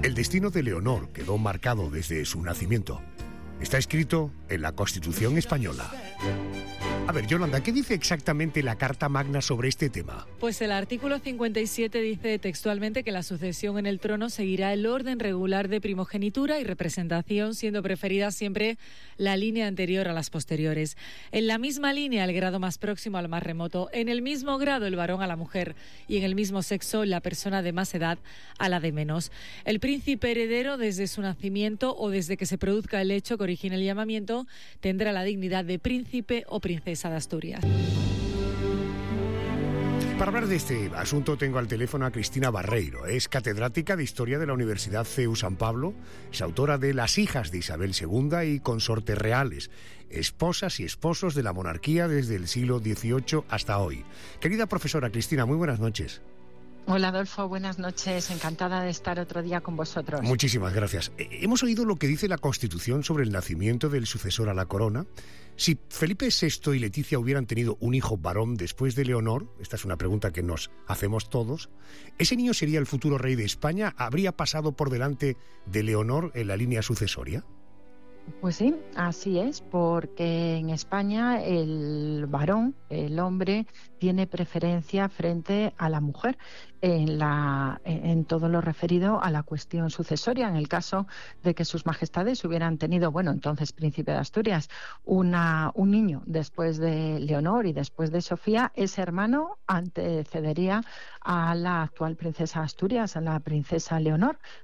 El destino de Leonor quedó marcado desde su nacimiento. Está escrito en la Constitución española. A ver, Yolanda, ¿qué dice exactamente la Carta Magna sobre este tema? Pues el artículo 57 dice textualmente que la sucesión en el trono seguirá el orden regular de primogenitura y representación, siendo preferida siempre la línea anterior a las posteriores. En la misma línea, el grado más próximo al más remoto. En el mismo grado, el varón a la mujer. Y en el mismo sexo, la persona de más edad a la de menos. El príncipe heredero, desde su nacimiento o desde que se produzca el hecho que origine el llamamiento, tendrá la dignidad de príncipe o princesa de Asturias. Para hablar de este asunto tengo al teléfono a Cristina Barreiro. Es catedrática de Historia de la Universidad CEU San Pablo, es autora de Las hijas de Isabel II y consortes reales, esposas y esposos de la monarquía desde el siglo XVIII hasta hoy. Querida profesora Cristina, muy buenas noches. Hola Adolfo, buenas noches, encantada de estar otro día con vosotros. Muchísimas gracias. Hemos oído lo que dice la Constitución sobre el nacimiento del sucesor a la corona. Si Felipe VI y Leticia hubieran tenido un hijo varón después de Leonor, esta es una pregunta que nos hacemos todos, ¿ese niño sería el futuro rey de España? ¿Habría pasado por delante de Leonor en la línea sucesoria? Pues sí, así es, porque en España el varón, el hombre, tiene preferencia frente a la mujer en todo lo referido a la cuestión sucesoria. En el caso de que sus majestades hubieran tenido, entonces príncipe de Asturias, un niño después de Leonor y después de Sofía, ese hermano antecedería a la actual princesa de Asturias, a la princesa Leonor.